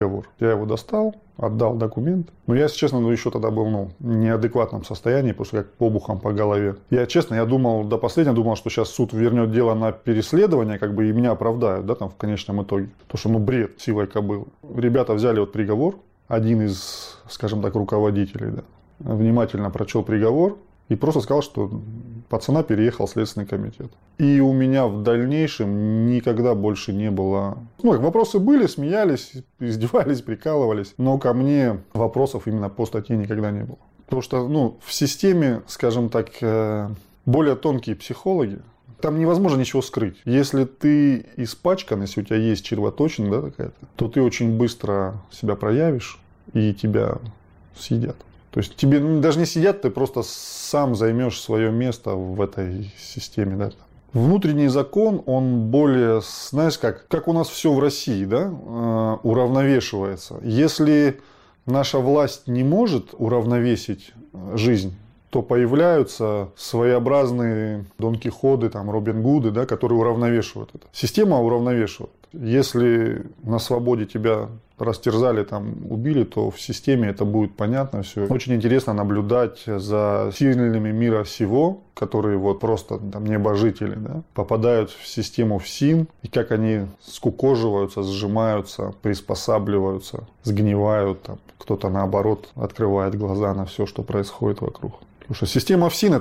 приговор. Я его достал, отдал документ. Но я, если честно, еще тогда был в неадекватном состоянии, потому что как обухом по голове. Я думал, до последнего думал, что сейчас суд вернет дело на переследование, и меня оправдают, в конечном итоге. Потому что, бред силой кобылы. Ребята взяли приговор, один из, скажем так, руководителей, внимательно прочел приговор и просто сказал, что пацана переехал в Следственный комитет. И у меня в дальнейшем никогда больше не было... вопросы были, смеялись, издевались, прикалывались. Но ко мне вопросов именно по статье никогда не было. Потому что, в системе, скажем так, более тонкие психологи, там невозможно ничего скрыть. Если ты испачкан, если у тебя есть червоточина, какая-то, то ты очень быстро себя проявишь и тебя съедят. То есть тебе даже не сидят, ты просто сам займешь свое место в этой системе. Внутренний закон, он более, знаешь, как у нас все в России, уравновешивается. Если наша власть не может уравновесить жизнь, то появляются своеобразные Дон Кихоты, Робин Гуды, которые уравновешивают это. Система уравновешивает. Если на свободе тебя растерзали, убили, то в системе это будет понятно все. Очень интересно наблюдать за сильными мира сего, которые просто небожители, попадают в систему ФСИН, и как они скукоживаются, сжимаются, приспосабливаются, сгнивают. Кто-то наоборот открывает глаза на все, что происходит вокруг. Потому что система ФСИН,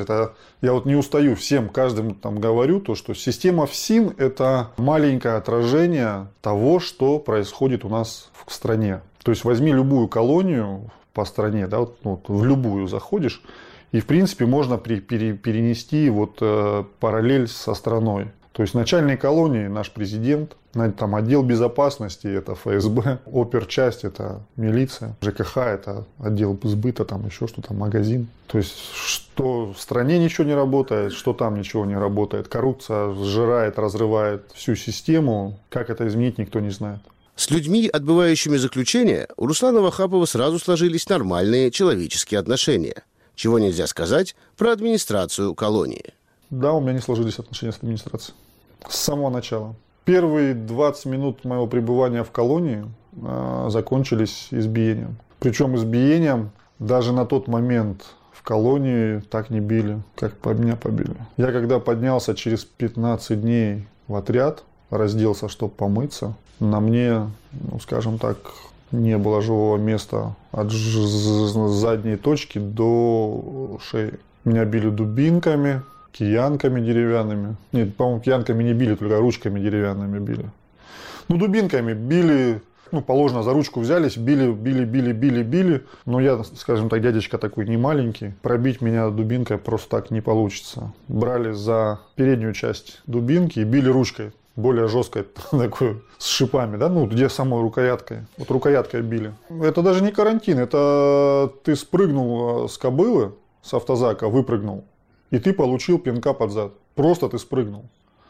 я не устаю каждому говорю, что система ФСИН это маленькое отражение того, что происходит у нас в стране. То есть возьми любую колонию по стране, в любую заходишь, и в принципе можно перенести параллель со страной. То есть начальной колонии наш президент, отдел безопасности это ФСБ, оперчасть это милиция, ЖКХ это отдел сбыта, еще что-то, магазин. То есть что в стране ничего не работает, что там ничего не работает. Коррупция сжирает, разрывает всю систему. Как это изменить, никто не знает. С людьми, отбывающими заключение, у Руслана Вахапова сразу сложились нормальные человеческие отношения. Чего нельзя сказать про администрацию колонии. Да, у меня не сложились отношения с администрацией. С самого начала. Первые 20 минут моего пребывания в колонии закончились избиением. Причем избиением даже на тот момент в колонии так не били, как меня побили. Я когда поднялся через 15 дней в отряд, разделся, чтобы помыться, на мне, скажем так, не было живого места от задней точки до шеи. Меня били дубинками, киянками деревянными. Нет, по-моему, киянками не били, только ручками деревянными били. Дубинками били, положено, за ручку взялись, били. Но я, скажем так, дядечка такой не маленький. Пробить меня дубинкой просто так не получится. Брали за переднюю часть дубинки и били ручкой. Более жесткой, такой, с шипами, где самой рукояткой. Рукояткой били. Это даже не карантин, это ты спрыгнул с кобылы, с автозака, выпрыгнул. И ты получил пинка под зад. Просто ты спрыгнул.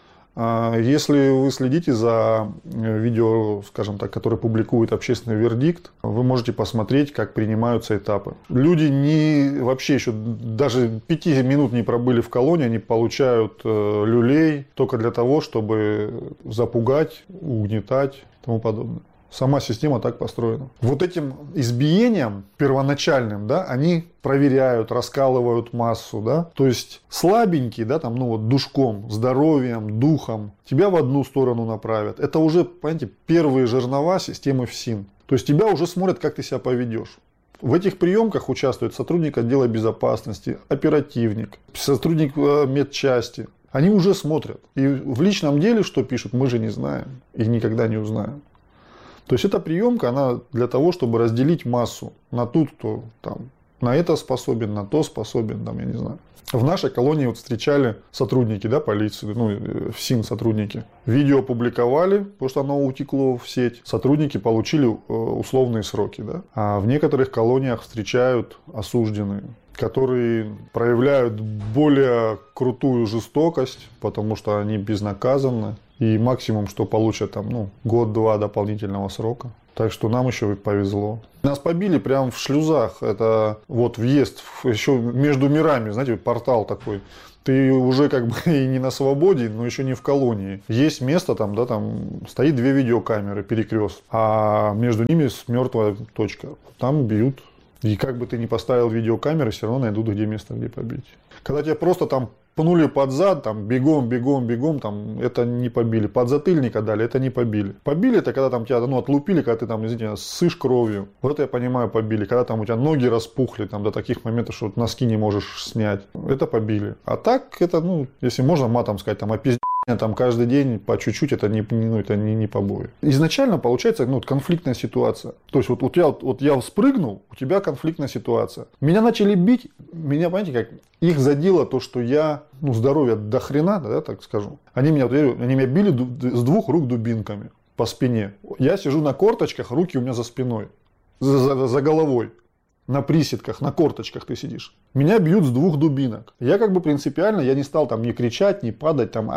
Если вы следите за видео, скажем так, которое публикует общественный вердикт, вы можете посмотреть, как принимаются этапы. Люди вообще еще даже 5 минут не пробыли в колонии, они получают люлей только для того, чтобы запугать, угнетать и тому подобное. Сама система так построена. Этим избиением первоначальным, они проверяют, раскалывают массу, То есть слабенький, душком, здоровьем, духом тебя в одну сторону направят. Это уже, понимаете, первые жернова системы ФСИН. То есть тебя уже смотрят, как ты себя поведешь. В этих приемках участвует сотрудник отдела безопасности, оперативник, сотрудник медчасти. Они уже смотрят. И в личном деле, что пишут, мы же не знаем и никогда не узнаем. То есть эта приемка, она для того, чтобы разделить массу на ту, кто на это способен, на то способен, я не знаю. В нашей колонии встречали сотрудники, полиции, ФСИН сотрудники. Видео публиковали, потому что оно утекло в сеть. Сотрудники получили условные сроки, А в некоторых колониях встречают осужденные, которые проявляют более крутую жестокость, потому что они безнаказанны. И максимум, что получат год-два дополнительного срока. Так что нам еще повезло. Нас побили прямо в шлюзах. Это вот въезд еще между мирами, знаете, портал такой. Ты уже как бы и не на свободе, но еще не в колонии. Есть место, там, да, там стоит 2 видеокамеры, перекрест, а между ними мертвая точка. Там бьют. И как бы ты ни поставил видеокамеры, все равно найдут где место, где побить. Когда тебя просто там пнули под зад, там бегом, там это не побили. Подзатыльника дали, это не побили. Побили это когда там тебя отлупили, когда ты там, извините, ссышь кровью. Вот это я понимаю, побили. Когда там у тебя ноги распухли, там до таких моментов, что носки не можешь снять. Это побили. А так это, если можно матом сказать, там там каждый день по чуть-чуть, это не побои. Изначально получается конфликтная ситуация. То есть вот я спрыгнул, у тебя конфликтная ситуация. Меня начали бить, понимаете, как их задело то, что я, здоровья до хрена, да, так скажу. Они меня били с 2 рук дубинками по спине. Я сижу на корточках, руки у меня за спиной, за головой. На приседках, на корточках ты сидишь. Меня бьют с 2 дубинок. Я как бы принципиально, я не стал там ни кричать, ни падать, там,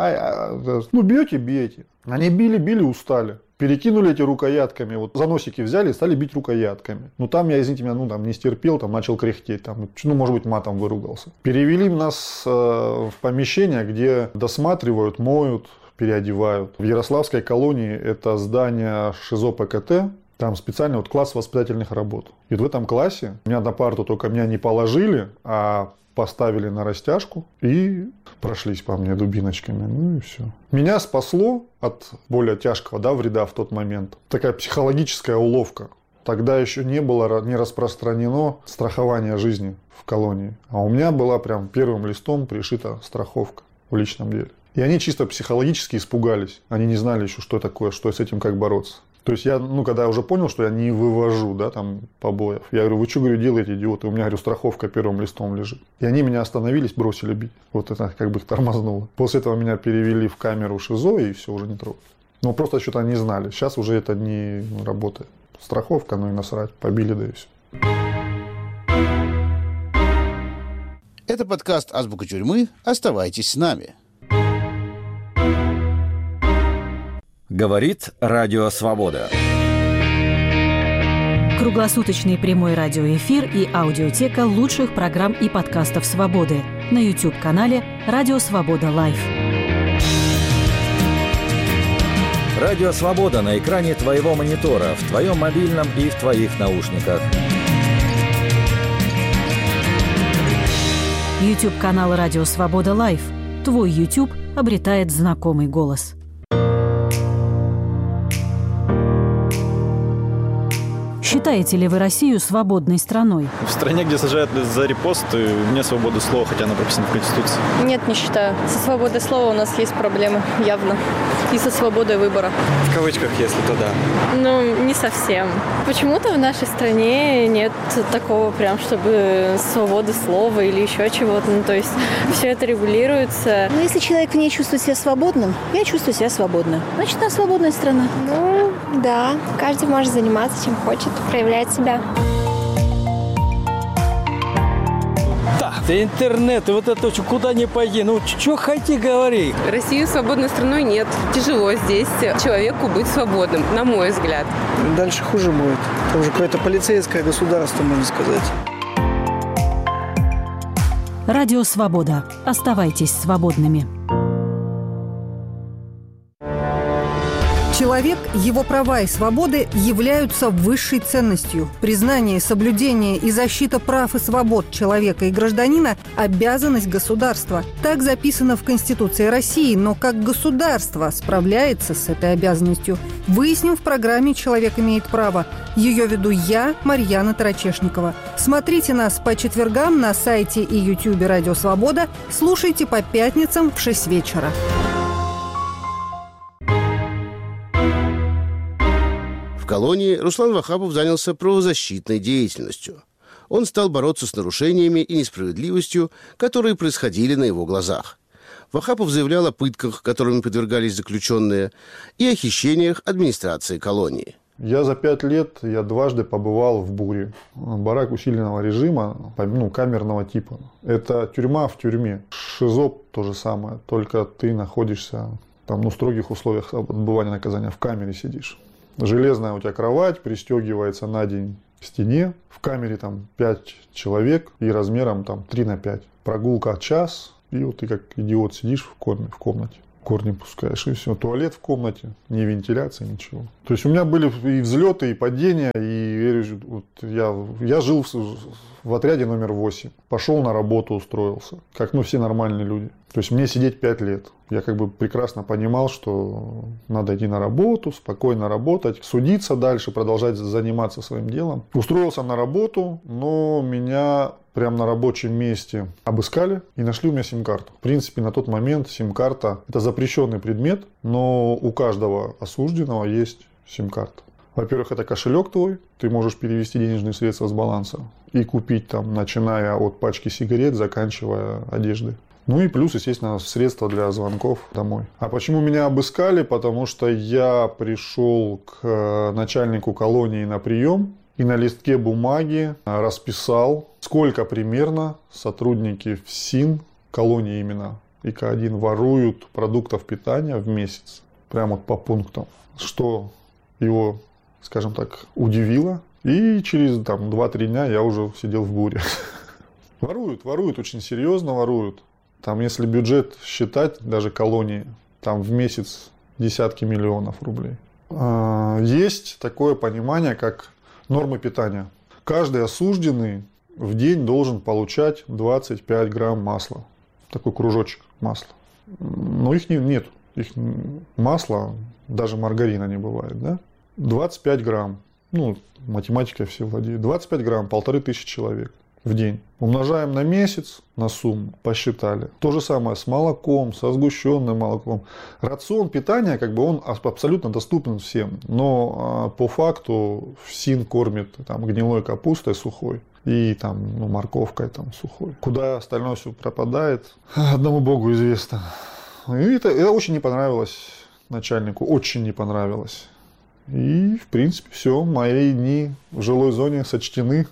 бейте. Они били, устали. Перекинули эти рукоятками, вот за носики взяли и стали бить рукоятками. Там я, извините меня, там не стерпел, там начал кряхтеть, там, может быть, матом выругался. Перевели нас в помещение, где досматривают, моют, переодевают. В Ярославской колонии это здание ШИЗО ПКТ. Там специальный класс воспитательных работ. И в этом классе меня на парту только меня не положили, а поставили на растяжку и прошлись по мне дубиночками. И все. Меня спасло от более тяжкого вреда в тот момент. Такая психологическая уловка. Тогда еще не распространено страхование жизни в колонии. А у меня была прям первым листом пришита страховка в личном деле. И они чисто психологически испугались. Они не знали еще, что такое, что с этим как бороться. То есть я, когда я уже понял, что я не вывожу, побоев, я говорю, вы что, делаете, идиоты? У меня, страховка первым листом лежит. И они меня остановились, бросили бить. Вот это как бы их тормознуло. После этого меня перевели в камеру ШИЗО и все, уже не трогали. Просто что-то они знали. Сейчас уже это не работает. Страховка, и насрать. Побили, да и все. Это подкаст «Азбука тюрьмы». Оставайтесь с нами. Говорит Радио Свобода. Круглосуточный прямой радиоэфир и аудиотека лучших программ и подкастов «Свободы» на YouTube-канале «Радио Свобода Лайв». Радио Свобода на экране твоего монитора, в твоем мобильном и в твоих наушниках. YouTube-канал «Радио Свобода Лайв». Твой YouTube обретает знакомый голос. Считаете ли вы Россию свободной страной? В стране, где сажают за репосты, вне свободы слова, хотя она прописана в Конституции. Нет, не считаю. Со свободой слова у нас есть проблемы, явно. И со свободой выбора. В кавычках, если то да. Не совсем. Почему-то в нашей стране нет такого прям, чтобы свободы слова или еще чего-то. То есть все это регулируется. Если человек в ней чувствует себя свободным, я чувствую себя свободно. Значит, она свободная страна. Да. Каждый может заниматься чем хочет, проявлять себя. Да интернет, и вот это куда ни пойди, что хоти говори. Россию свободной страной нет. Тяжело здесь человеку быть свободным, на мой взгляд. Дальше хуже будет. Это уже какое-то полицейское государство, можно сказать. Радио Свобода. Оставайтесь свободными. Человек, его права и свободы являются высшей ценностью. Признание, соблюдение и защита прав и свобод человека и гражданина – обязанность государства. Так записано в Конституции России, но как государство справляется с этой обязанностью, выясним в программе «Человек имеет право». Ее веду я, Марьяна Тарачешникова. Смотрите нас по четвергам на сайте и ютубе «Радио Свобода». Слушайте по пятницам в 6 вечера. В колонии Руслан Вахапов занялся правозащитной деятельностью. Он стал бороться с нарушениями и несправедливостью, которые происходили на его глазах. Вахапов заявлял о пытках, которыми подвергались заключенные, и о хищениях администрации колонии. Я за 5 лет дважды побывал в Буре. Барак усиленного режима, камерного типа. Это тюрьма в тюрьме. ШИЗО то же самое, только ты находишься в строгих условиях отбывания наказания, в камере сидишь. Железная у тебя кровать, пристегивается на день к стене. В камере там 5 человек и размером там 3х5. Прогулка час, и вот ты как идиот сидишь в комнате. Корни пускаешь, и все. Туалет в комнате, ни вентиляции, ничего. То есть у меня были и взлеты, и падения, и вот я жил в отряде номер 8. Пошел на работу, устроился. Как все нормальные люди. То есть мне сидеть 5 лет. Я как бы прекрасно понимал, что надо идти на работу, спокойно работать, судиться дальше, продолжать заниматься своим делом. Устроился на работу, но меня прямо на рабочем месте обыскали и нашли у меня сим-карту. В принципе, на тот момент сим-карта – это запрещенный предмет, но у каждого осужденного есть сим-карта. Во-первых, это кошелек твой, ты можешь перевести денежные средства с баланса и купить там, начиная от пачки сигарет, заканчивая одеждой. Ну и плюс, естественно, средства для звонков домой. А почему меня обыскали? Потому что я пришел к начальнику колонии на прием и на листке бумаги расписал, сколько примерно сотрудники ФСИН, колонии именно ИК-1, воруют продуктов питания в месяц. Прямо вот по пунктам. Что его, скажем так, удивило. И через 2-3 дня я уже сидел в буре. Воруют, очень серьезно воруют. Там, если бюджет считать, даже колонии, там в месяц десятки миллионов рублей. Есть такое понимание, как нормы питания. Каждый осужденный в день должен получать 25 грамм масла. Такой кружочек масла. Но их нет. Их масла, даже маргарина не бывает. Да? 25 грамм. Математикой все владеют. 25 грамм, 1500 человек в день. Умножаем на месяц, на сумму, посчитали. То же самое с молоком, со сгущенным молоком. Рацион питания, он абсолютно доступен всем. Но по факту ФСИН кормит гнилой капустой сухой и морковкой сухой. Куда остальное все пропадает, одному Богу известно. И это очень не понравилось начальнику, очень не понравилось. И, в принципе, все, мои дни в жилой зоне сочтены.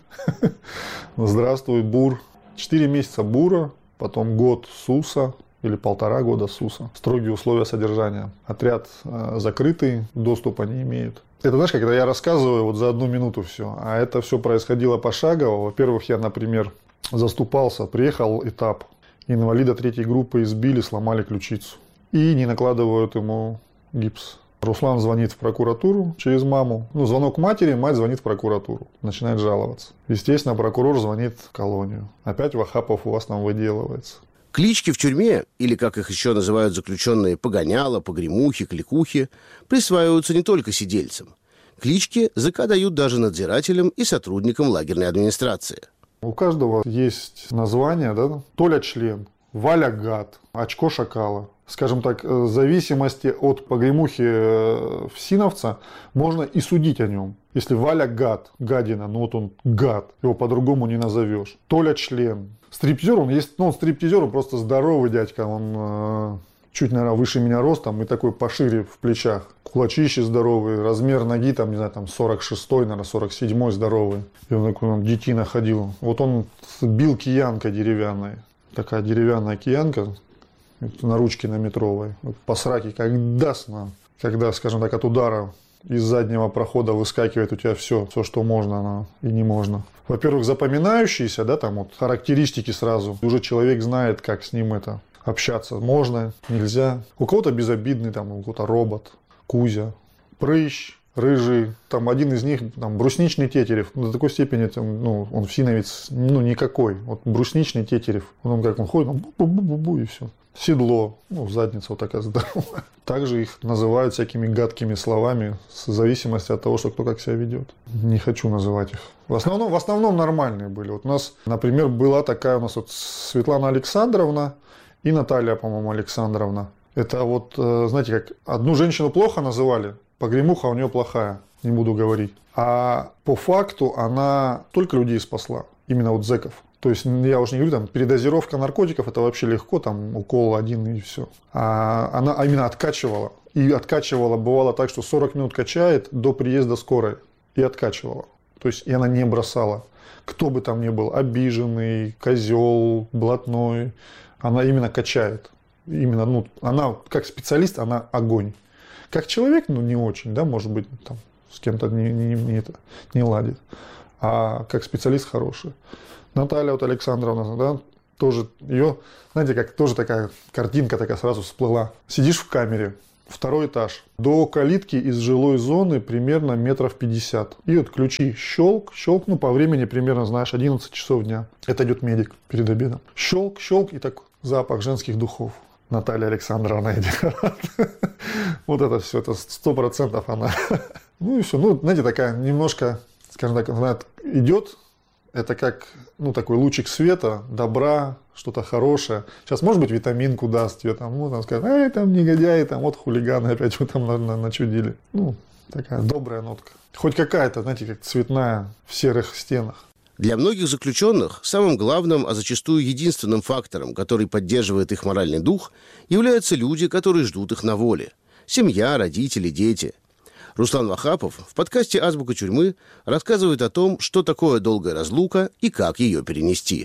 Здравствуй, БУР. 4 месяца БУРа, потом год СУСа или 1,5 года СУСа. Строгие условия содержания. Отряд закрытый, доступа не имеют. Это, знаешь, когда я рассказываю за 1 минуту все, а это все происходило пошагово. Во-первых, я, например, заступался, приехал этап. Инвалида 3-й группы избили, сломали ключицу. И не накладывают ему гипс. Руслан звонит в прокуратуру через маму. Звонок матери, мать звонит в прокуратуру. Начинает жаловаться. Естественно, прокурор звонит в колонию. Опять Вахапов у вас там выделывается. Клички в тюрьме, или как их еще называют заключенные погоняло, погремухи, кликухи, присваиваются не только сидельцам. Клички ЗК дают даже надзирателям и сотрудникам лагерной администрации. У каждого есть название, да? Толя член, Валя гад, очко шакала. Скажем так, в зависимости от погремухи ФСИНовца можно и судить о нем. Если Валя гад, гадина, он гад, его по-другому не назовешь. Толя член. Стриптизер, он стриптизер, он просто здоровый дядька, он чуть, наверное, выше меня ростом и такой пошире в плечах. Кулачище здоровый, размер ноги, 46-й, наверное, 47-й здоровый. И он такой, детина ходил. Вот он бил киянкой деревянной. Такая деревянная киянка. На ручке на метровой. По сраке как даст нам. Когда, скажем так, от удара из заднего прохода выскакивает у тебя все, что можно и не можно. Во-первых, запоминающиеся, характеристики сразу. Уже человек знает, как с ним общаться. Можно, нельзя. У кого-то безобидный, у кого-то робот, Кузя, прыщ, рыжий. Один из них, брусничный Тетерев. До такой степени, он ФСИНовец, никакой. Вот брусничный Тетерев. Он ходит, бу-бу-бу-бу, и все. Седло, задница такая здоровая. Также их называют всякими гадкими словами в зависимости от того, что кто как себя ведет. Не хочу называть их. В основном нормальные были. Вот у нас, например, была такая Светлана Александровна и Наталья, по-моему, Александровна. Это знаете, как одну женщину плохо называли, погремуха у нее плохая, не буду говорить. А по факту она только людей спасла, именно зэков. То есть, я уже не говорю, передозировка наркотиков, это вообще легко, укол один и все. А она именно откачивала. И откачивала, бывало так, что 40 минут качает до приезда скорой. И откачивала. То есть, и она не бросала. Кто бы там ни был, обиженный, козел, блатной, она именно качает. Именно, она как специалист, она огонь. Как человек, не очень, может быть, с кем-то не ладит, а как специалист хороший. Наталья вот Александровна, да, тоже ее, знаете, как тоже такая картинка такая сразу всплыла. Сидишь в камере, 2 этаж, до калитки из жилой зоны примерно 50 метров. И вот ключи щелк, ну по времени примерно, знаешь, 11 часов дня. Это идет медик перед обедом. Щелк, и так запах женских духов. Наталья Александровна идет. Вот это все, это 100% она. Ну и все, ну знаете, такая немножко, скажем так, она идет. Это как, ну, такой лучик света, добра, что-то хорошее. Сейчас, может быть, витаминку даст тебе, там, ну, там скажет, ай, там, негодяи, там, вот хулиганы опять вы там начудили. Ну, такая добрая нотка. Хоть какая-то, знаете, как цветная в серых стенах. Для многих заключенных самым главным, а зачастую единственным фактором, который поддерживает их моральный дух, являются люди, которые ждут их на воле. Семья, родители, дети. Руслан Вахапов в подкасте «Азбука тюрьмы» рассказывает о том, что такое долгая разлука и как ее перенести.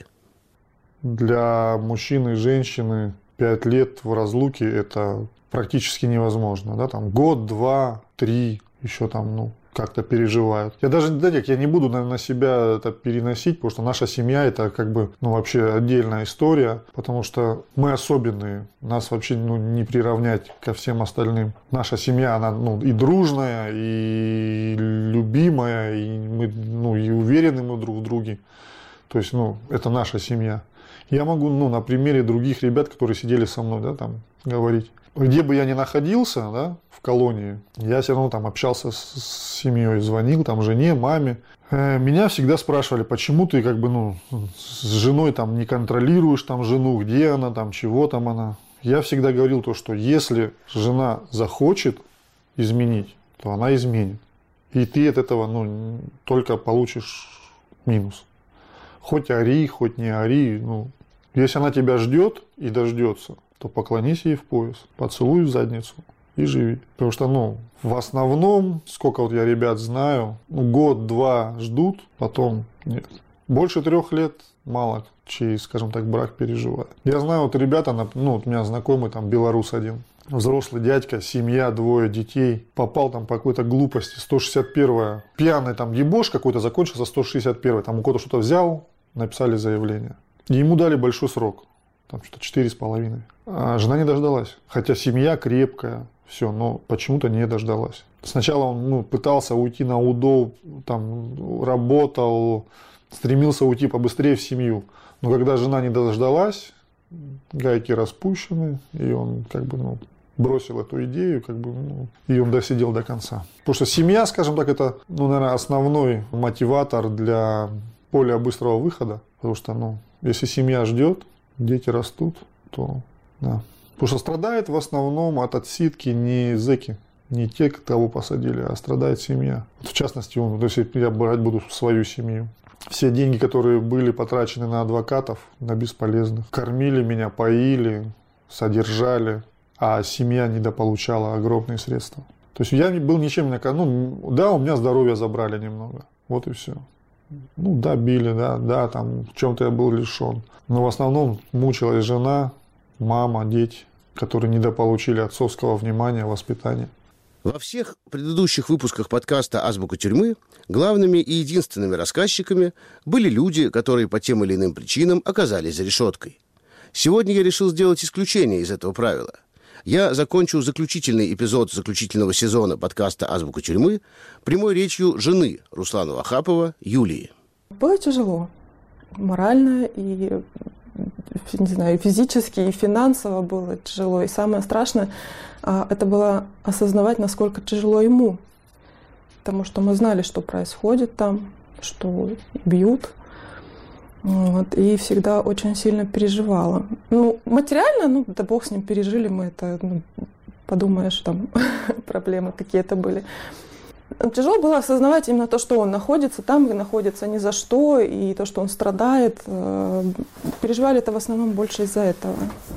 Для мужчины и женщины 5 лет в разлуке – это практически невозможно. Да? Там, год, 2, 3 еще там, ну, как-то переживают. Я даже, я не буду на себя это переносить, потому что наша семья – это как бы, ну, вообще отдельная история, потому что мы особенные, нас вообще, ну, не приравнять ко всем остальным. Наша семья, она, ну, и дружная, и любимая, и мы, ну, и уверены мы друг в друге. То есть, ну, это наша семья. Я могу, ну, на примере других ребят, которые сидели со мной, да, там, говорить. Где бы я ни находился, да, в колонии, я все равно там общался с семьей, звонил там жене, маме. Меня всегда спрашивали, почему ты как бы, ну, с женой там не контролируешь там жену, где она, там, чего там она. Я всегда говорил то, что если жена захочет изменить, то она изменит. И ты от этого, ну, только получишь минус. Хоть ори, хоть не ори, ну, если она тебя ждет и дождется, то поклонись ей в пояс, поцелуй в задницу и живи. Потому что, ну, в основном, сколько вот я ребят знаю, ну, год-два ждут, потом нет. Больше 3 лет мало чей, скажем так, брак переживает. Я знаю, вот ребята, ну, вот у меня знакомый там белорус один, взрослый дядька, семья, 2 детей, попал там по какой-то глупости, 161-я, пьяный там ебош какой-то, закончился 161-й, там у кого-то что-то взял, написали заявление. И ему дали большой срок, там что-то 4,5. А жена не дождалась, хотя семья крепкая, все, но почему-то не дождалась. Сначала он, ну, пытался уйти на УДО, там, работал, стремился уйти побыстрее в семью. Но когда жена не дождалась, гайки распущены, и он как бы, ну, бросил эту идею, как бы, ну, и он досидел до конца. Потому что семья, скажем так, это, ну, наверное, основной мотиватор для более быстрого выхода. Потому что, ну, если семья ждет, дети растут, то да. Потому что страдает в основном от отсидки не зэки, не те, кого посадили, а страдает семья. В частности, то есть я брать буду свою семью. Все деньги, которые были потрачены на адвокатов, на бесполезных. Кормили меня, поили, содержали, а семья недополучала огромные средства. То есть я был ничем не... Ну, да, у меня здоровье забрали немного. Вот и все. Ну, да, били, да, там в чем-то я был лишен. Но в основном мучилась жена, мама, дети, которые недополучили отцовского внимания, воспитания. Во всех предыдущих выпусках подкаста «Азбука тюрьмы» главными и единственными рассказчиками были люди, которые по тем или иным причинам оказались за решеткой. Сегодня я решил сделать исключение из этого правила. Я закончу заключительный эпизод заключительного сезона подкаста «Азбука тюрьмы» прямой речью жены Руслана Вахапова, Юлии. Было тяжело. Морально и, не знаю, и физически, и финансово было тяжело. И самое страшное, это было осознавать, насколько тяжело ему. Потому что мы знали, что происходит там, что бьют. Вот, и всегда очень сильно переживала. Ну, материально, ну, да бог с ним, пережили мы это, ну, подумаешь, там проблемы какие-то были. Тяжело было осознавать именно то, что он находится там, где находится ни за что, и то, что он страдает. Переживали это в основном больше из-за этого.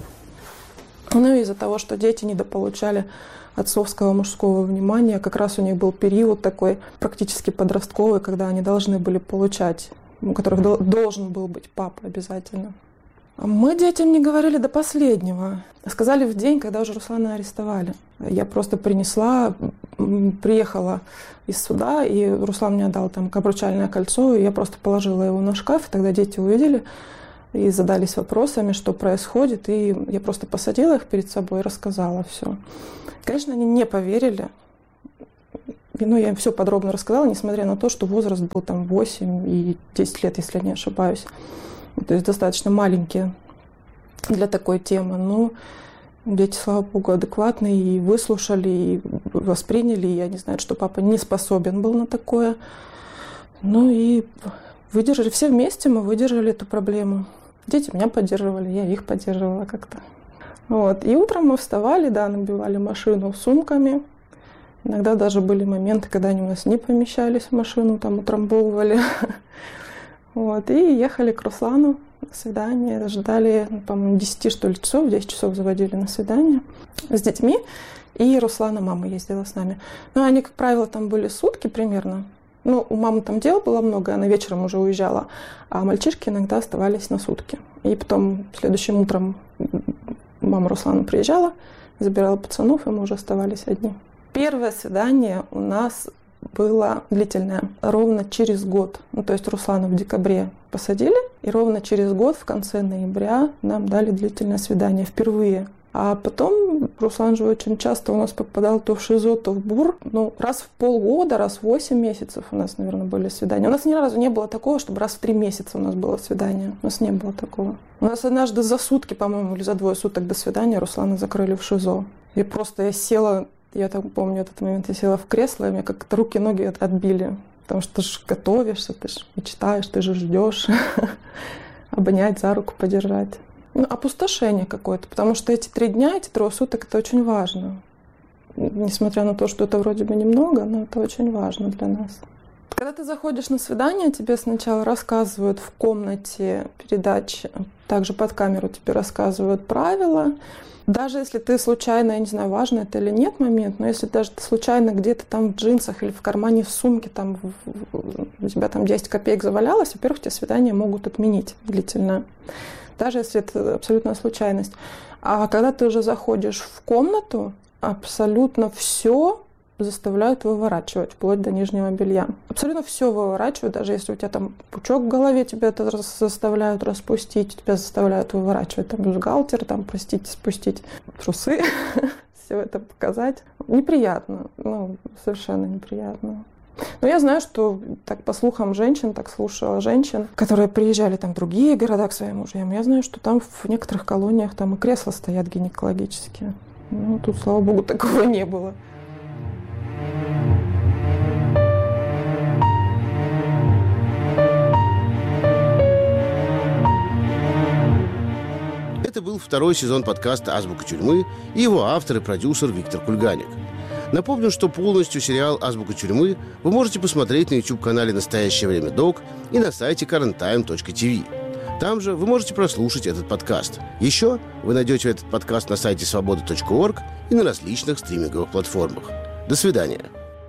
Ну и из-за того, что дети недополучали отцовского мужского внимания. Как раз у них был период такой практически подростковый, когда они должны были получать, у которых должен был быть папа обязательно. Мы детям не говорили до последнего. Сказали в день, когда уже Руслана арестовали. Я просто принесла приехала из суда, и Руслан мне отдал там обручальное кольцо, и я просто положила его на шкаф, и тогда дети увидели и задались вопросами, что происходит, и я просто посадила их перед собой и рассказала все. Конечно, они не поверили. Я им все подробно рассказала, несмотря на то, что возраст был там 8 и 10 лет, если я не ошибаюсь. То есть достаточно маленькие для такой темы. Но дети, слава богу, адекватные и выслушали, и восприняли. И они знают, что папа не способен был на такое. И выдержали. Все вместе мы выдержали эту проблему. Дети меня поддерживали, я их поддерживала как-то. И утром мы вставали, набивали машину сумками. Иногда даже были моменты, когда они у нас не помещались в машину, там утрамбовывали. И ехали к Руслану на свидание. Ждали, по-моему, 10 часов, 10 часов заводили на свидание с детьми. И Руслана мама ездила с нами. Они, как правило, там были сутки примерно. У мамы там дел было много, она вечером уже уезжала. А мальчишки иногда оставались на сутки. И потом следующим утром мама Руслана приезжала, забирала пацанов, и мы уже оставались одни. Первое свидание у нас было длительное, ровно через год. То есть Руслана в декабре посадили, и ровно через год, в конце ноября, нам дали длительное свидание впервые. А потом Руслан же очень часто у нас попадал то в ШИЗО, то в БУР. Раз в полгода, раз в 8 месяцев у нас, наверное, были свидания. У нас ни разу не было такого, чтобы раз в 3 месяца у нас было свидание. У нас не было такого. У нас однажды за сутки, по-моему, или за 2 суток до свидания Руслана закрыли в ШИЗО. И просто я села, я так помню этот момент, я села в кресло, и мне как-то руки-ноги отбили. Потому что ты же готовишься, ты же мечтаешь, ты же ждешь обнять, за руку подержать. Опустошение какое-то, потому что эти 3 дня, эти 3 суток, это очень важно. Несмотря на то, что это вроде бы немного, но это очень важно для нас. Когда ты заходишь на свидание, тебе сначала рассказывают в комнате передач, также под камеру тебе рассказывают правила. Даже если ты случайно, я не знаю, важно это или нет момент, но если даже ты случайно где-то там в джинсах или в кармане в сумке, там у тебя там 10 копеек завалялось, во-первых, тебе свидание могут отменить длительно. Даже если это абсолютная случайность. А когда ты уже заходишь в комнату, абсолютно все заставляют выворачивать, вплоть до нижнего белья. Абсолютно все выворачивают, даже если у тебя там пучок в голове, тебя это заставляют распустить, тебя заставляют выворачивать там бюстгальтер, там, простите, спустить трусы, все это показать. Неприятно, совершенно неприятно. Но я знаю, что так по слухам женщин, так слушала женщин, которые приезжали там в другие города к своим мужьям. Я знаю, что там в некоторых колониях там и кресла стоят гинекологические. Тут, слава богу, такого не было. Это был 2-й сезон подкаста «Азбука тюрьмы» и его автор и продюсер Виктор Кульганик. Напомню, что полностью сериал «Азбука тюрьмы» вы можете посмотреть на YouTube-канале «Настоящее время Док» и на сайте currenttime.tv. Там же вы можете прослушать этот подкаст. Еще вы найдете этот подкаст на сайте свобода.орг и на различных стриминговых платформах. До свидания.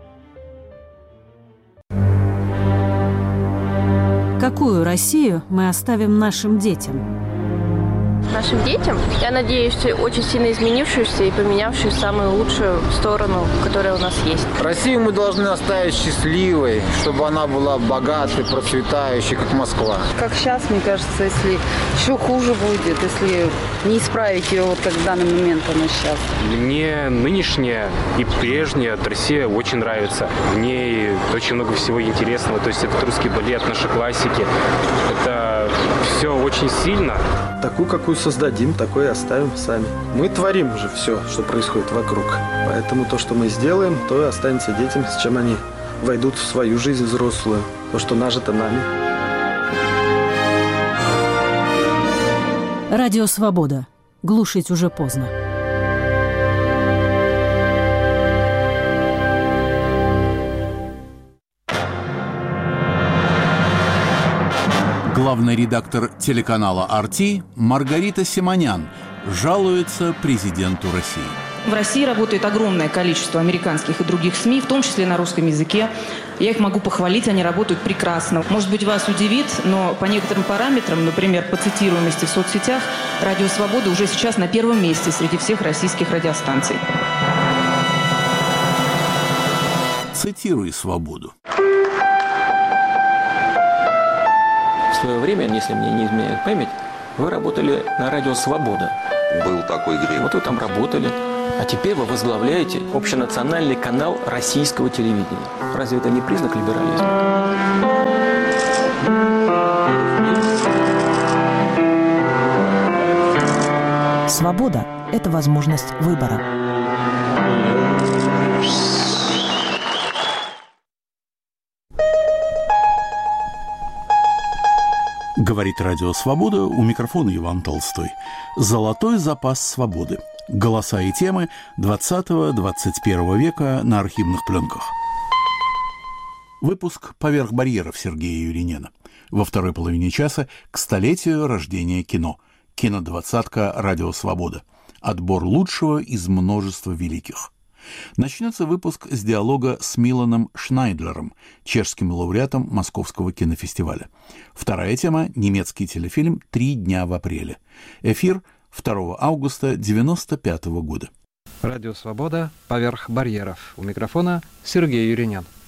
Какую Россию мы оставим нашим детям? Нашим детям, я надеюсь, очень сильно изменившуюся и поменявшую в самую лучшую сторону, которая у нас есть. Россию мы должны оставить счастливой, чтобы она была богатой, процветающей, как Москва. Как сейчас, мне кажется, если еще хуже будет, если не исправить ее, как в данный момент она сейчас. Мне нынешняя и прежняя Россия очень нравится. В ней очень много всего интересного. То есть это русский балет, наши классики. Это все очень сильно. Такую, какую создадим, такой и оставим сами. Мы творим же все, что происходит вокруг. Поэтому то, что мы сделаем, то и останется детям, с чем они войдут в свою жизнь взрослую. То, что нажито нами. Радио «Свобода». Глушить уже поздно. Главный редактор телеканала «RT» Маргарита Симонян жалуется президенту России. В России работает огромное количество американских и других СМИ, в том числе на русском языке. Я их могу похвалить, они работают прекрасно. Может быть, вас удивит, но по некоторым параметрам, например, по цитируемости в соцсетях, «Радио Свобода» уже сейчас на первом месте среди всех российских радиостанций. Цитируй «Свободу». В свое время, если мне не изменяет память, вы работали на радио «Свобода». Был такой грех. Вот вы там работали. А теперь вы возглавляете общенациональный канал российского телевидения. Разве это не признак либерализма? Свобода – это возможность выбора. Говорит радио «Свобода», у микрофона Иван Толстой. Золотой запас свободы. Голоса и темы 20-21 века на архивных пленках. Выпуск «Поверх барьеров» Сергея Юринена. Во второй половине часа к столетию рождения кино. Кинодвадцатка «Радио Свобода». Отбор лучшего из множества великих. Начнется выпуск с диалога с Миланом Шнайдлером, чешским лауреатом Московского кинофестиваля. Вторая тема – немецкий телефильм «3 дня в апреле». Эфир 2 августа 1995 года. Радио «Свобода. Поверх барьеров». У микрофона Сергей Юринен.